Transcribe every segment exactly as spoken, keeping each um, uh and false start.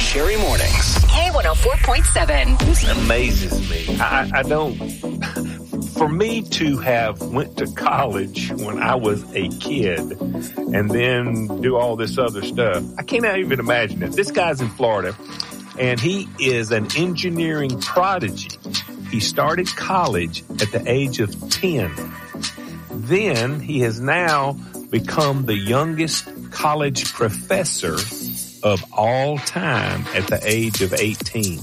Sherry Mornings. K one oh four point seven. This amazes me. I, I don't... For me to have went to college when I was a kid and then do all this other stuff, I can't even imagine it. This guy's in Florida, and he is an engineering prodigy. He started college at the age of ten. Then he has now become the youngest college professor of all time at the age of eighteen.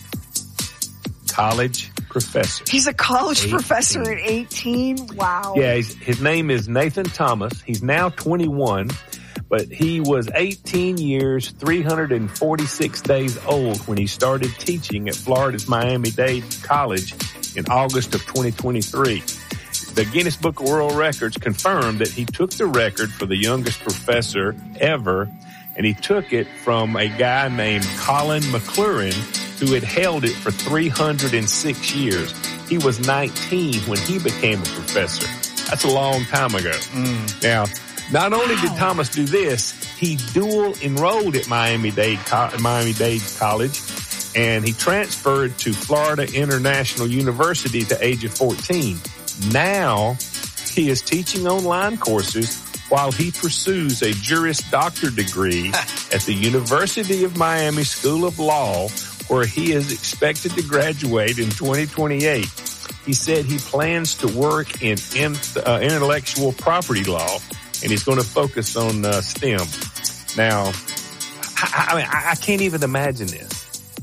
College professor. He's a college eighteen. Professor at eighteen? Wow. Yeah, he's, his name is Nathan Thomas. He's now twenty-one, but he was eighteen years, three hundred forty-six days old when he started teaching at Florida's Miami-Dade College in August of twenty twenty-three. The Guinness Book of World Records confirmed that he took the record for the youngest professor ever, and he took it from a guy named Colin McLaurin, who had held it for three hundred six years. He was nineteen when he became a professor. That's a long time ago. Mm. Now, not only wow. did Thomas do this, he dual enrolled at Miami-Dade, Miami-Dade College, and he transferred to Florida International University at the age of fourteen. Now, he is teaching online courses while he pursues a Juris Doctor degree at the University of Miami School of Law, where he is expected to graduate in twenty twenty-eight. He said he plans to work in, in uh, intellectual property law, and he's going to focus on uh, STEM. Now, I, I mean, I, I can't even imagine this.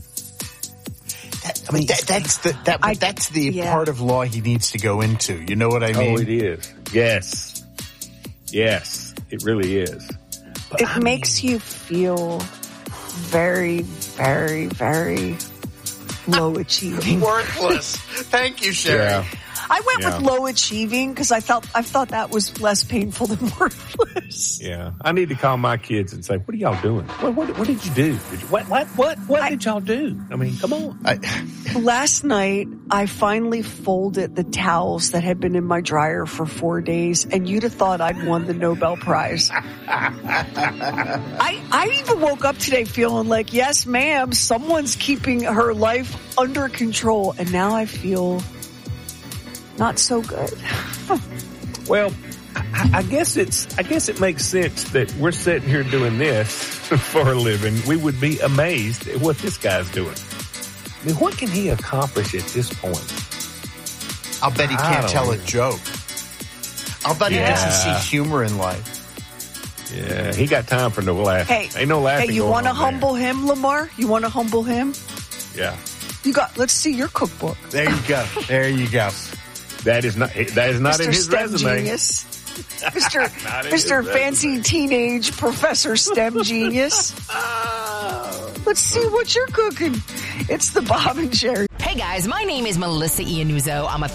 That, I mean, that, that's the that, I, that's the yeah. part of law he needs to go into. You know what I mean? Oh, it is. Yes, yes, it really is. But it I makes mean, you feel very, very, very low achieving. Worthless. Thank you, Sherry. Yeah. I went yeah. with low achieving because I felt I thought that was less painful than worthless. Yeah, I need to call my kids and say, "What are y'all doing? What what, what did you do? Did you, what what what what I, did y'all do? I mean, come on." I, last night, I finally folded the towels that had been in my dryer for four days, and you'd have thought I'd won the Nobel Prize. I I even woke up today feeling like, yes, ma'am, someone's keeping her life under control, and now I feel not so good. Well, I, I guess it's, I guess it makes sense that we're sitting here doing this for a living. We would be amazed at what this guy's doing. I mean, what can he accomplish at this point? I'll bet he can't tell know. a joke. I'll bet yeah. he doesn't see humor in life. Yeah, he got time for no laughing. Hey, ain't no laughing. Hey, you want to humble there. him, Lamar? You want to humble him? Yeah. You got, let's see your cookbook. There you go. There you go. That is not, that is not Mister in his STEM resume. Genius. Mister Mister Fancy resume. Teenage Professor STEM Genius. Let's see what you're cooking. It's the Bob and Sherry. Hey guys, my name is Melissa Iannuzzo. I'm a